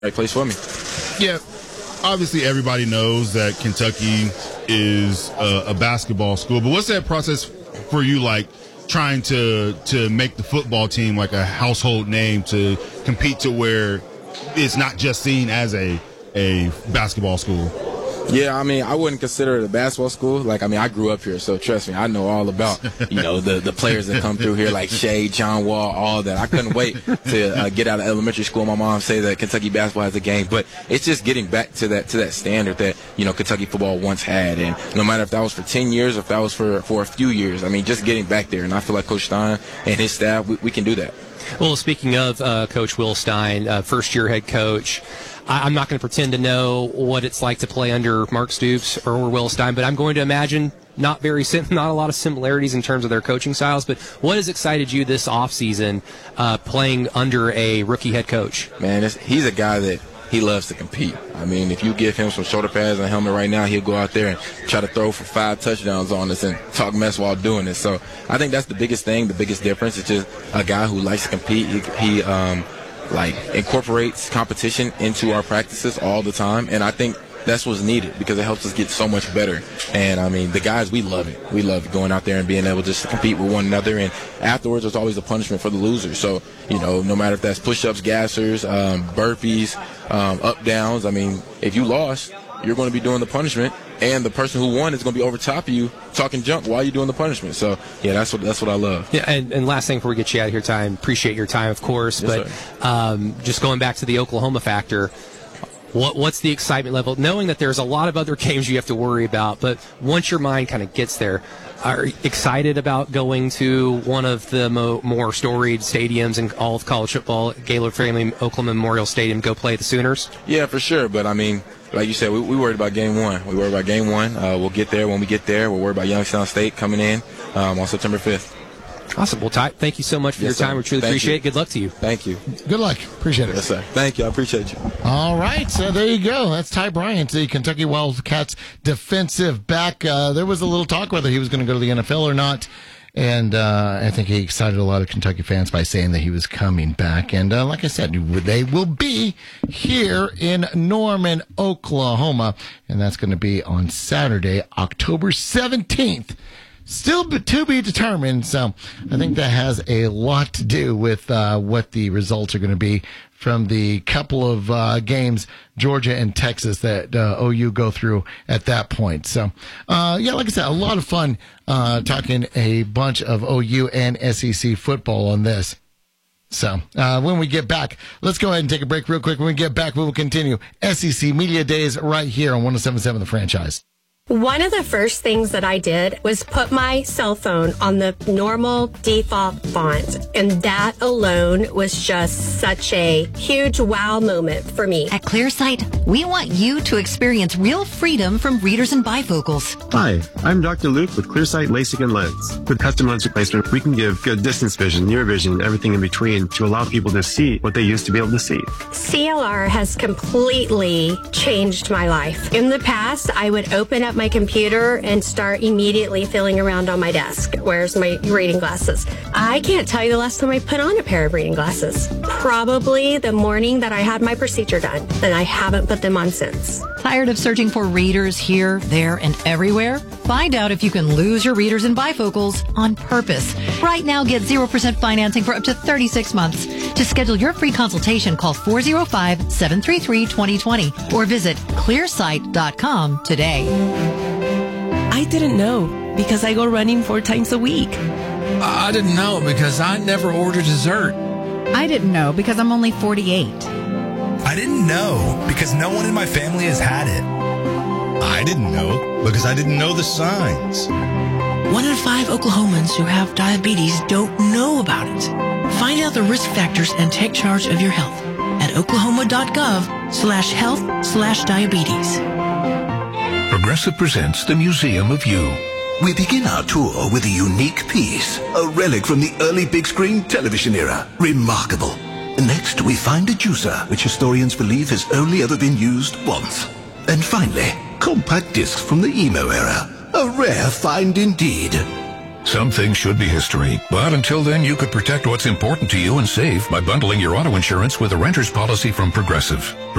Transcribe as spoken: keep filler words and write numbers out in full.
right place for me. Yeah, obviously everybody knows that Kentucky is a, a basketball school, but what's that process for you like, trying to to make the football team like a household name, to compete to where it's not just seen as a a basketball school? Yeah, I mean, I wouldn't consider it a basketball school. Like, I mean, I grew up here, so trust me, I know all about, you know, the, the players that come through here, like Shea, John Wall, all that. I couldn't wait to uh, get out of elementary school. My mom say that Kentucky basketball has a game, but it's just getting back to that to that standard that, you know, Kentucky football once had. And no matter if that was for ten years or if that was for, for a few years, I mean, just getting back there. And I feel like Coach Stein and his staff, we, we can do that. Well, speaking of uh, Coach Will Stein, uh, first-year head coach, I- I'm not going to pretend to know what it's like to play under Mark Stoops or Will Stein, but I'm going to imagine not very sim- not a lot of similarities in terms of their coaching styles. But what has excited you this offseason uh, playing under a rookie head coach? Man, it's, he's a guy that he loves to compete. I mean, if you give him some shoulder pads and a helmet right now, he'll go out there and try to throw for five touchdowns on us and talk mess while doing it. So I think that's the biggest thing, the biggest difference. It's just a guy who likes to compete. He, he um, like incorporates competition into our practices all the time, and I think that's what's needed because it helps us get so much better. And I mean, the guys, we love it. We love going out there and being able just to compete with one another. And afterwards, there's always a punishment for the loser. So, you know, no matter if that's push-ups, gassers, um, burpees, um, up downs. I mean, if you lost, you're going to be doing the punishment, and the person who won is going to be over top of you talking junk while you're doing the punishment. So, yeah, that's what that's what I love. Yeah, and, and last thing before we get you out of here, Ty, appreciate your time, of course. Yes, but um, just going back to the Oklahoma factor, what what's the excitement level? Knowing that there's a lot of other games you have to worry about, but once your mind kind of gets there, are you excited about going to one of the mo- more storied stadiums in all of college football, Gaylord Family Oklahoma Memorial Stadium, go play the Sooners? Yeah, for sure. But, I mean, like you said, we, we worried about game one. We worried about game one. Uh, we'll get there when we get there. We'll worry about Youngstown State coming in um, on September fifth. Awesome. Well, Ty, thank you so much for Yes, your time. sir. We truly Thank appreciate you. it. Good luck to you. Thank you. Good luck. Appreciate it. Yes, sir. Thank you. I appreciate you. All right, so there you go. That's Ty Bryant, the Kentucky Wildcats defensive back. Uh, there was a little talk whether he was going to go to the N F L or not, and uh, I think he excited a lot of Kentucky fans by saying that he was coming back. And uh, like I said, they will be here in Norman, Oklahoma, and that's going to be on Saturday, October seventeenth. Still to be determined, so I think that has a lot to do with uh, what the results are going to be from the couple of uh, games, Georgia and Texas, that uh, O U go through at that point. So, uh, yeah, like I said, a lot of fun uh, talking a bunch of O U and S E C football on this. So, uh, when we get back, let's go ahead and take a break real quick. When we get back, we will continue S E C Media Days right here on one oh seven point seven The Franchise. One of the first things that I did was put my cell phone on the normal default font, and that alone was just such a huge wow moment for me. At ClearSight, we want you to experience real freedom from readers and bifocals. Hi, I'm Doctor Luke with ClearSight LASIK and Lens. With custom lens replacement, we can give good distance vision, near vision, and everything in between to allow people to see what they used to be able to see. C L R has completely changed my life. In the past, I would open up my computer and start immediately feeling around on my desk. Where's my reading glasses? I can't tell you the last time I put on a pair of reading glasses. Probably the morning that I had my procedure done, and I haven't put them on since. Tired of searching for readers here, there, and everywhere? Find out if you can lose your readers and bifocals on purpose. Right now, get zero percent financing for up to thirty-six months. To schedule your free consultation, call four oh five, seven three three, two oh two oh or visit clear sight dot com today. I didn't know because I go running four times a week. I didn't know because I never order dessert. I didn't know because I'm only forty-eight. I didn't know because no one in my family has had it. I didn't know because I didn't know the signs. One in five Oklahomans who have diabetes don't know about it. Find out the risk factors and take charge of your health at oklahoma.gov slash health slash diabetes. Progressive presents the Museum of You. We begin our tour with a unique piece, a relic from the early big screen television era. Remarkable. Next, we find a juicer, which historians believe has only ever been used once. And finally, compact discs from the emo era. A rare find indeed. Some things should be history, but until then, you could protect what's important to you and save by bundling your auto insurance with a renter's policy from Progressive.